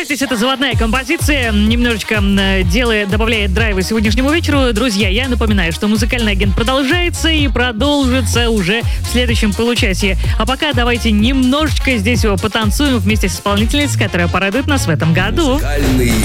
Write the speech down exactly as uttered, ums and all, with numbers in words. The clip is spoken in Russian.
Приготовьтесь, это заводная композиция, немножечко делает, добавляет драйва сегодняшнему вечеру. Друзья, я напоминаю, что музыкальный агент продолжается и продолжится уже в следующем получасе. А пока давайте немножечко здесь его потанцуем вместе с исполнительницей, которая порадует нас в этом году. Музыкальный